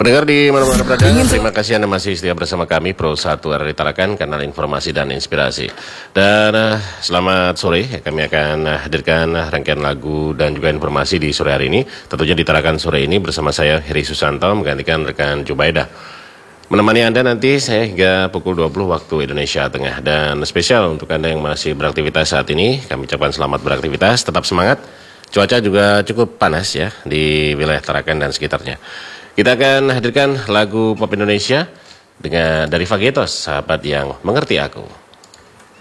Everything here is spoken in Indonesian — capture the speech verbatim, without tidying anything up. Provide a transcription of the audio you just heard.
Pendengar di mana-mana berada, terima kasih Anda masih setia bersama kami Pro satu R R I Tarakan, kanal informasi dan inspirasi. Dan uh, selamat sore, kami akan uh, hadirkan uh, rangkaian lagu dan juga informasi di sore hari ini. Tentunya di Tarakan sore ini bersama saya Heri Susanto menggantikan rekan Jubaida. Menemani Anda nanti saya hingga pukul dua puluh waktu Indonesia Tengah. Dan spesial untuk Anda yang masih beraktivitas saat ini, kami ucapkan selamat beraktivitas, tetap semangat. Cuaca juga cukup panas ya di wilayah Tarakan dan sekitarnya. Kita akan hadirkan lagu pop Indonesia dengan dari Fagetos, Sahabat Yang Mengerti Aku.